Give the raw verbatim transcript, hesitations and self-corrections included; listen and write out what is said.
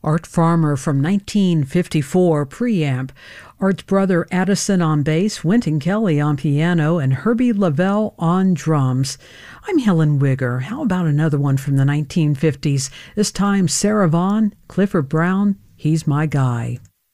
Art Farmer from nineteen fifty-four, preamp. Art's brother Addison on bass, Wynton Kelly on piano, and Herbie Lavelle on drums. I'm Helen Wigger. How about another one from the nineteen fifties? This time Sarah Vaughan, Clifford Brown, He's My Guy.